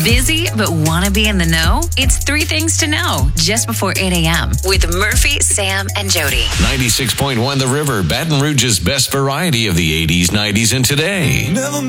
Busy but want to be in the know? It's 3 Things to Know just before 8 a.m. with Murphy, Sam, and Jody. 96.1 The River, Baton Rouge's best variety of the 80s, 90s, and today.